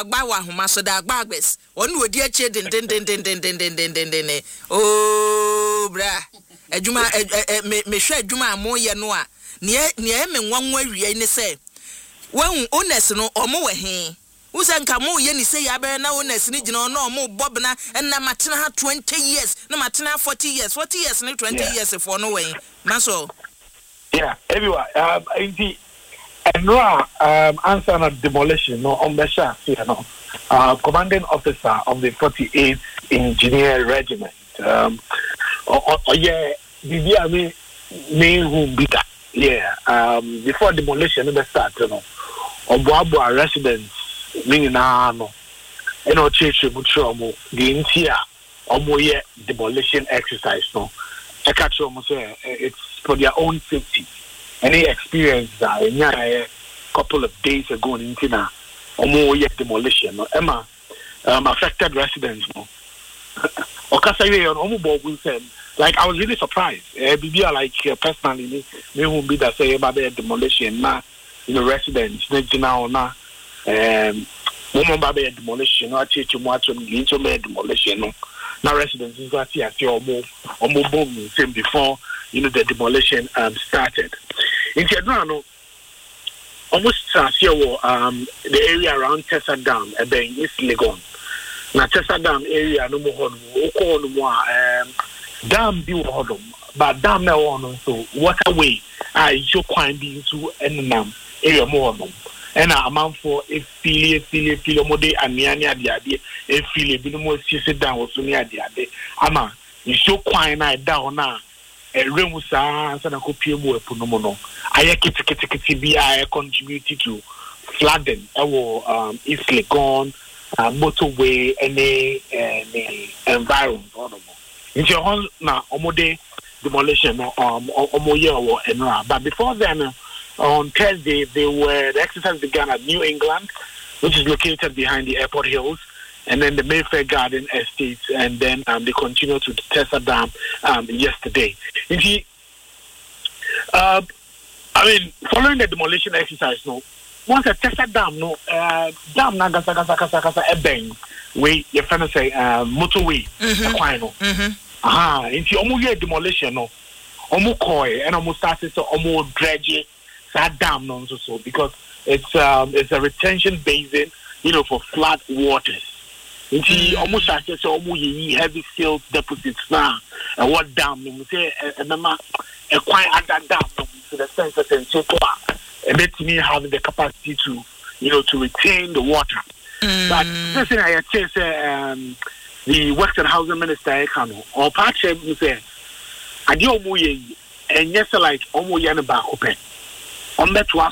wa homa so da agbes onu odi ache den oh bra adwuma me hwe adwuma amoye no a ne me nwanwa wie ne se wan ones no omo we he usanka mo ye ni se ya be na ones ni gina no omo bobna na matena ha 20 years na matena 40 years ni 20 years for no way maso everyone indeed and answer on demolition no on the shaft commanding officer of the 48th Engineer Regiment before demolition in the start Obuabua residents meaning church mutual the intia demolition exercise I catch say it's for their own safety. Any experience that a couple of days ago in Intina demolition Emma affected residents like I was really surprised. Like personally me won't be that say about the demolition residents now demolition demolition now residents is that before the demolition started. In Tiadrano, almost the area around Tessa Dam, East Legon. Now Tessa Dam area no more dam be but dam now on so waterway you quite be into area more and amount for a fili mode and near the idea a fili be more sit down was near the idea ama you show quite down now a remusa and a copy of Punomono. I contributed to flooding our East Legon motorway any environment. In your home now, Omode demolition but before then. On Thursday, the exercise began at New England, which is located behind the airport hills, and then the Mayfair Garden Estate, and then they continued to Tessa Dam yesterday. Following the demolition exercise, once a Tessa Dam, dam Nagasakasa Ebeng, way you're trying to say motorway, into almost demolition, almost coy, and almost started to almost dredge. That dam so because it's a retention basin, for flood waters. It's almost as heavy silt deposits now. And what dam? Say a quite other dam to the sense that it makes me have the capacity to to retain the water. But listen, I say the Western Housing Minister or part of him say, I do and yes, like Omo back open. All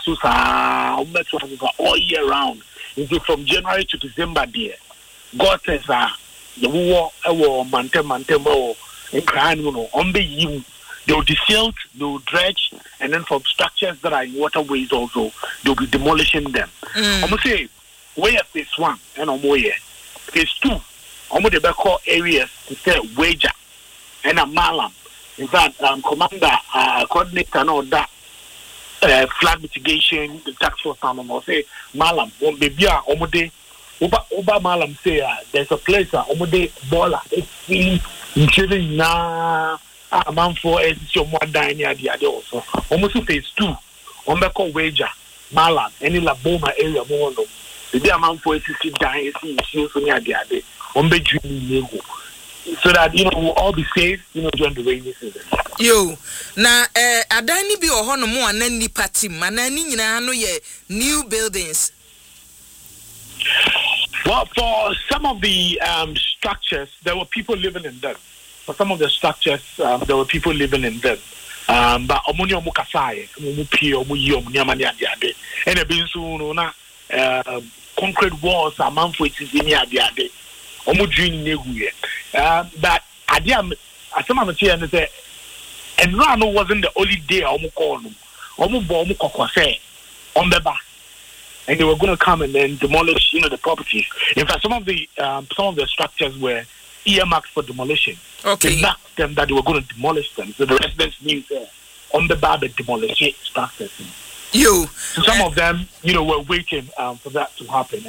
year round. From January to December, dear. God says, the war, Mantemo, and crying, they'll desilt, they'll dredge, and then from structures that are in waterways also, they'll be demolishing them. I'm going to say, where phase 1 and Omoye, phase 2, Omo the back areas to say Wager and a Malam. In fact, commander, coordinator, and all that. Flood mitigation, the tax force, say Malam, baby, Omode, Uba Malam say there's a place, Omode Bola, it's feeling including now a month for a more dining at the other also. Almost phase 2, Ombeko Wager, Malam, any La Boma area more. The amount for a 60 dying, issues near the other, Ombe Dream, so that we'll all be safe, during the rainy season. Yo, na adani bi ohono mo anani party manani nyina no ye new buildings. Well, for some of the structures, there were people living in them. For some of the structures, there were people living in them. But omunyo mo kasai, mo pie, mo yi, mo nyamani ade. And be so na concrete walls amount for it is in ade. Omo dream neguye. But adiam asema mtie and say and Rano wasn't the only day Omo call them. Omo Bomu Kokose on the back. And they were going to come and then demolish, the properties. In fact, some of the structures were earmarked for demolition. Okay. They knocked them that they were going to demolish them. So the residents knew on the back the demolition structures. So some of them, were waiting for that to happen.